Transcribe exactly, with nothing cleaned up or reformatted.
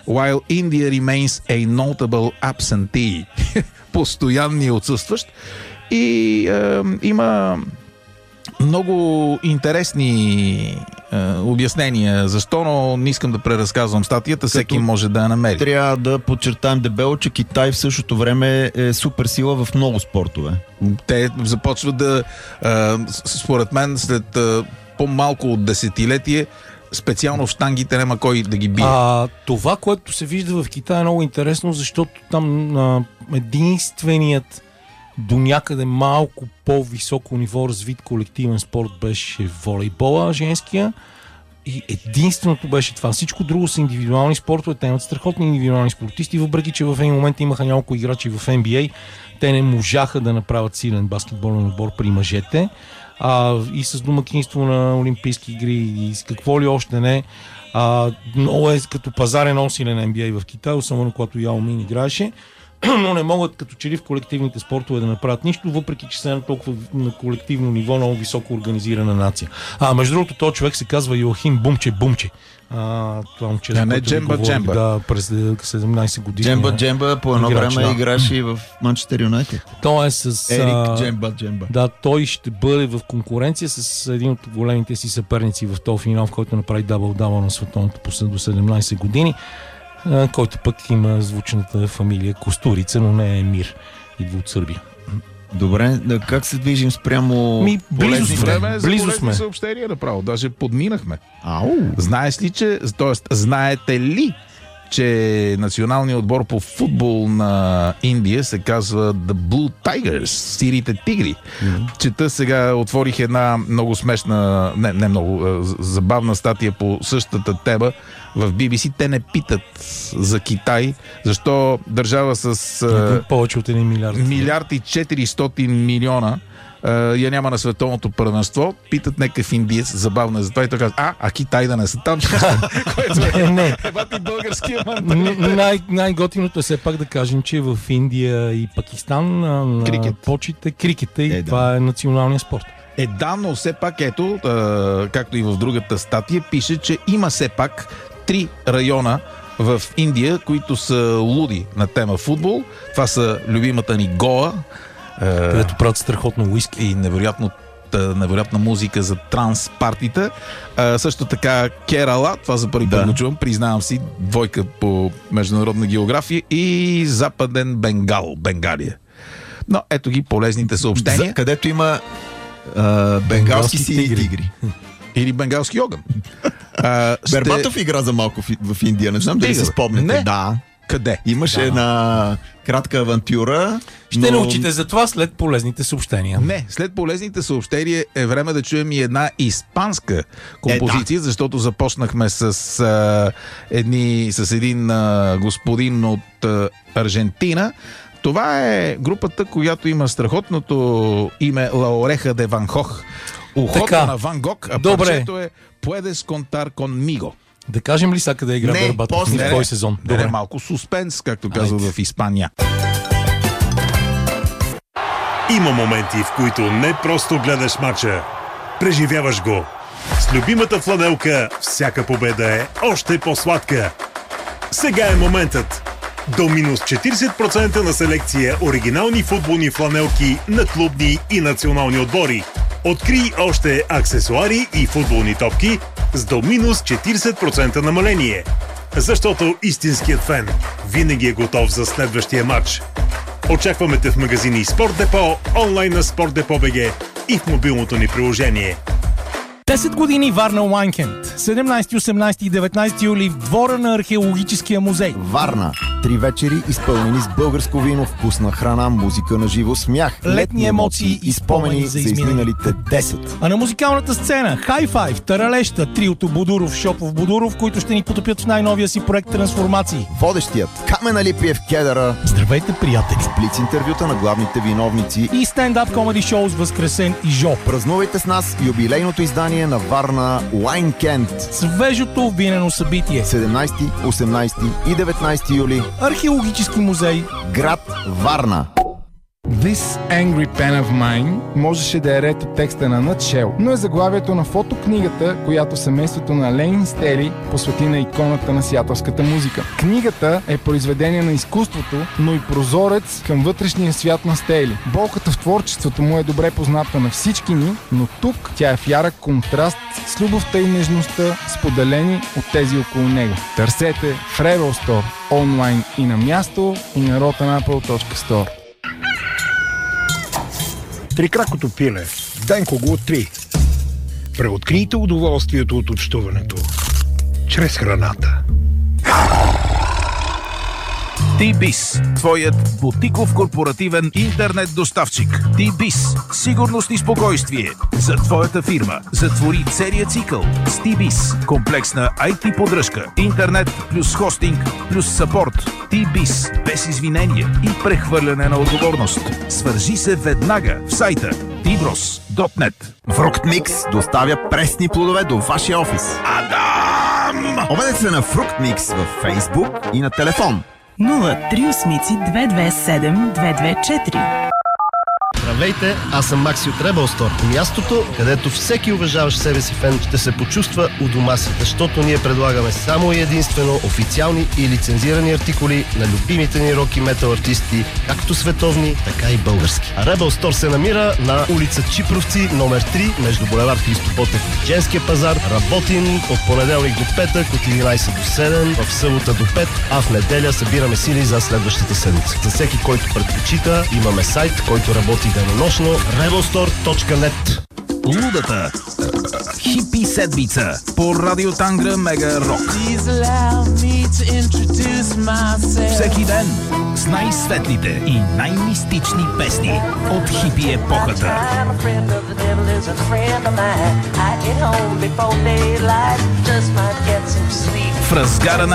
while India remains a notable absentee. Постоянни отсъстващ. И е, има много интересни е, обяснения защо, но не искам да преразказвам статията, всеки може да я намери. Трябва да подчертаем дебело, че Китай в същото време е супер сила в много спортове. Те започват да, е, според мен, след е, по-малко от десетилетие, специално в щангите няма кой да ги бие. А, това, което се вижда в Китай, е много интересно, защото там а, единственият до някъде малко по-високо ниво развит колективен спорт беше волейбола, женския. И единственото беше това. Всичко друго са индивидуални спортове. Те имат страхотни индивидуални спортисти, въпреки че в един момент имаха няколко играчи в Н Б А. Те не можаха да направят силен баскетболен отбор при мъжете. А, и с домакинство на Олимпийски игри и с какво ли още не. А, много е като пазарен много силен Н Б А в Китай, особено когато Яо Мин играеше. Но не могат като че ли в колективните спортове да направят нищо, въпреки че са на толкова на колективно ниво много високо организирана нация. А между другото, този човек се казва Йоахим Бумче Бумче. А, това момче, да, не Джемба Джемба. Да, през седемнайсет години. Джемба Джемба по едно играч, време да. играше и в Манчестър Юнайтед. Той е с... Ерик Джемба Джемба. Да, той ще бъде в конкуренция с един от големите си съперници в този финал, в който направи дабъл-дабъл на световното послед до седемнайсет години, който пък има звучната фамилия Костурица, но не е Мир. Идва от Сърбия. Добре, да, как се движим спрямо... Ми, близо сме. Време за Близо полезни сме. съобщения направо. Даже подминахме. Ау! Знаеш ли, че... Тоест, знаете ли, че националният отбор по футбол на Индия се казва The Blue Tigers, сирите тигри. Mm-hmm. Чета сега, отворих една много смешна, не, не много, а, забавна статия по същата тема в Би Би Си. Те не питат за Китай, защо държава с а, повече от един милиард. милиард и четиристотин милиона Uh, я няма на световното първенство. Питат някакъв индиец, забавно е, затова и той казва, а, а Китай да не са там. Което е, не. Ебати българския менталитет. Най- най-готиното е все пак да кажем, че в Индия и Пакистан на Крикет. почите крикета и Е, да. това е националният спорт. Е, да, но все пак ето, а, както и в другата статия, пише, че има все пак три района в Индия, които са луди на тема футбол. Това са любимата ни Гоа, Където правят страхотно уиски. и невероятно, невероятна музика за транс партита. А, също така Керала, това за първи Да. път го чувам, признавам си, двойка по международна география, и Западен Бенгал, Бенгалия. Но ето ги полезните съобщения. За, където има а, бенгалски сини тигри. тигри. Или бенгалски огън. А, ще- Бербатов игра за малко в, в Индия, не знам дали Стига, си бе. спомняте. Не. Да. Къде? Имаше Да. една кратка авантюра. Ще но... научите за това след полезните съобщения. Не, след полезните съобщения е време да чуем и една испанска композиция, е, да. защото започнахме с, а, едни, с един а, господин от а, Аржентина. Това е групата, която има страхотното име La Oreja de Van Gogh. Ухото Така. на Ван Гог, а Добре. парчето е Puedes contar conmigo. Да кажем ли сега къде игра Не, Бербатов после. в кой сезон? Да е малко суспенс, както казват Айде. в Испания. Има моменти, в които не просто гледаш мача, преживяваш го. С любимата фланелка всяка победа е още по-сладка. Сега е моментът. До минус четирийсет процента на селекция оригинални футболни фланелки на клубни и национални отбори. Открий още аксесуари и футболни топки с до минус четирийсет процента намаление. Защото истинският фен винаги е готов за следващия матч. Очакваме те в магазини Спорт Депо, онлайн на Спорт Депо БГ и в мобилното ни приложение. десет години Варна Уайнкенд. седемнайсети, осемнайсети и деветнайсети юли в двора на археологическия музей. Варна. Три вечери, изпълнени с българско вино, вкусна храна, музика на живо, смях, Летни емоции и спомени за изминалите десет. А на музикалната сцена High Five, Таралеща, триото Будуров, Шопов, Будуров, които ще ни потопят в най-новия си проект Трансформации. Водещият Камен Алипиев Кедъра, Здравейте, приятели! блиц интервюта на главните виновници. И стендап комеди шоу с Възкресен и Жо. Празнувайте с нас юбилейното издание на Варна Уайнкенд. Свежото винено събитие. седемнайсети, осемнайсети и деветнайсети юли. Археологически музей. Град Варна. This Angry Pen of Mine можеше да е ред от текста на Nutshell, но е заглавието на фотокнигата, която семейството на Лейн Стели посвети на иконата на сиатълската музика. Книгата е произведение на изкуството, но и прозорец към вътрешния свят на Стели. Болката в творчеството му е добре позната на всички ни, но тук тя е в ярък контраст с любовта и нежността, споделени от тези около него. Търсете в Rebel Store онлайн и на място, и на rotten apple точка store. Трикракото пиле. Денко го три. Преоткрийте удоволствието от общуването чрез храната. T-Biz, твоят бутиков корпоративен интернет доставчик. T-Biz, сигурност и спокойствие за твоята фирма. Затвори целия цикъл с T-Biz. Комплексна ай ти поддръжка, интернет плюс хостинг плюс съпорт. T-Biz, без извинения и прехвърляне на отговорност. Свържи се веднага в сайта ти брос точка нет. Фруктмикс доставя пресни плодове до вашия офис. Адам! Обадете се на Фруктмикс във Фейсбук и на телефон нула три осем две две седем две две четири. Здравейте, аз съм Макси от Rebel Store. Мястото, където всеки уважаващ себе си фен ще се почувства у дома си, защото ние предлагаме само и единствено официални и лицензирани артикули на любимите ни рок и метал артисти, както световни, така и български. А Rebel Store се намира на улица Чипровци, номер три, между булевард Христо Ботев и Женския пазар. Работим от понеделник до петък, от единайсет до седем, в събота до пет, а в неделя събираме сили за следващата седмица. За всеки, който предпочита, имаме сайт, който работи денонощно. rebel store точка нет. Лудата хипи седмица по Радио Тангра Мега Рок. Всеки ден с най-светлите и най-мистични песни от хипи епохата. В разгара на